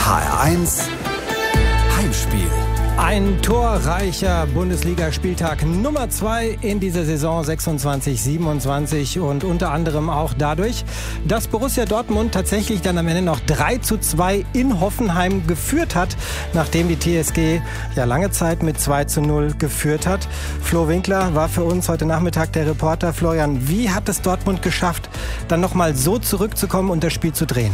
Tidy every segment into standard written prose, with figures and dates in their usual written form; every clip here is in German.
HR1 Heimspiel. Ein torreicher Bundesligaspieltag Nummer 2 in dieser Saison 26/27 und unter anderem auch dadurch, dass Borussia Dortmund tatsächlich dann am Ende noch 3:2 in Hoffenheim geführt hat, nachdem die TSG ja lange Zeit mit 2:0 geführt hat. Flo Winkler war für uns heute Nachmittag der Reporter. Florian, wie hat es Dortmund geschafft, dann nochmal so zurückzukommen und das Spiel zu drehen?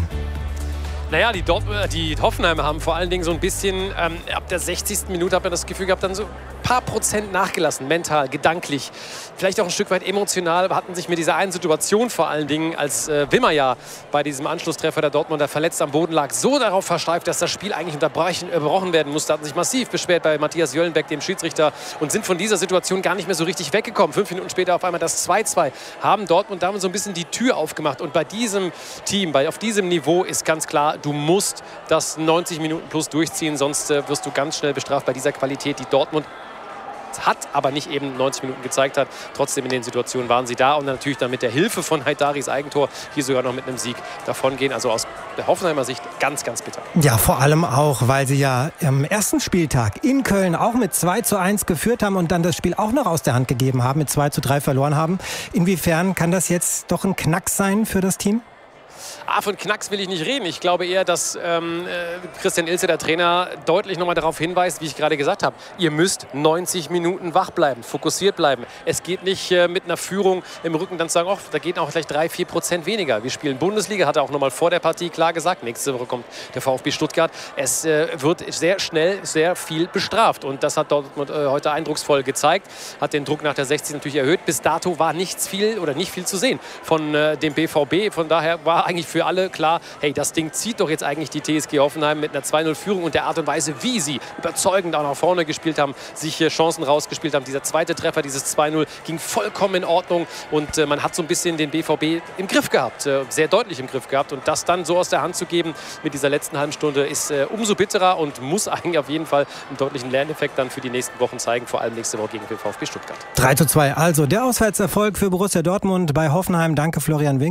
Naja, die Hoffenheimer haben vor allen Dingen so ein bisschen, ab der 60. Minute hat man das Gefühl gehabt, dann so ein paar Prozent nachgelassen, mental, gedanklich, vielleicht auch ein Stück weit emotional, hatten sich mit dieser einen Situation vor allen Dingen, als Wimmer ja bei diesem Anschlusstreffer der Dortmunder verletzt am Boden lag, so darauf versteift, dass das Spiel eigentlich unterbrochen werden musste, hatten sich massiv beschwert bei Matthias Jöllenbeck, dem Schiedsrichter, und sind von dieser Situation gar nicht mehr so richtig weggekommen. 5 Minuten später auf einmal das 2:2, haben Dortmund damit so ein bisschen die Tür aufgemacht. Und bei diesem Team, auf diesem Niveau ist ganz klar, du musst das 90 Minuten plus durchziehen, sonst wirst du ganz schnell bestraft bei dieser Qualität, die Dortmund hat, aber nicht eben 90 Minuten gezeigt hat. Trotzdem in den Situationen waren sie da und natürlich dann mit der Hilfe von Haidaris Eigentor hier sogar noch mit einem Sieg davongehen. Also aus der Hoffenheimer Sicht ganz, ganz bitter. Ja, vor allem auch, weil sie ja am ersten Spieltag in Köln auch mit 2:1 geführt haben und dann das Spiel auch noch aus der Hand gegeben haben, mit 2:3 verloren haben. Inwiefern kann das jetzt doch ein Knacks sein für das Team? Von Knacks will ich nicht reden. Ich glaube eher, dass Christian Ilse, der Trainer, deutlich nochmal darauf hinweist, wie ich gerade gesagt habe, ihr müsst 90 Minuten wach bleiben, fokussiert bleiben. Es geht nicht mit einer Führung im Rücken dann zu sagen, da geht auch gleich 3-4% weniger. Wir spielen Bundesliga, hat er auch nochmal vor der Partie klar gesagt. Nächste Woche kommt der VfB Stuttgart. Es wird sehr schnell sehr viel bestraft und das hat Dortmund heute eindrucksvoll gezeigt. Hat den Druck nach der 60 natürlich erhöht. Bis dato war nicht viel zu sehen von dem BVB. Von daher war eigentlich für alle klar, hey, das Ding zieht doch jetzt eigentlich die TSG Hoffenheim mit einer 2:0-Führung und der Art und Weise, wie sie überzeugend auch nach vorne gespielt haben, sich Chancen rausgespielt haben. Dieser zweite Treffer, dieses 2:0, ging vollkommen in Ordnung und man hat so ein bisschen den BVB im Griff gehabt, sehr deutlich im Griff gehabt, und das dann so aus der Hand zu geben mit dieser letzten halben Stunde ist umso bitterer und muss eigentlich auf jeden Fall einen deutlichen Lerneffekt dann für die nächsten Wochen zeigen, vor allem nächste Woche gegen den VfB Stuttgart. 3:2, also der Auswärtserfolg für Borussia Dortmund bei Hoffenheim. Danke, Florian Winkler.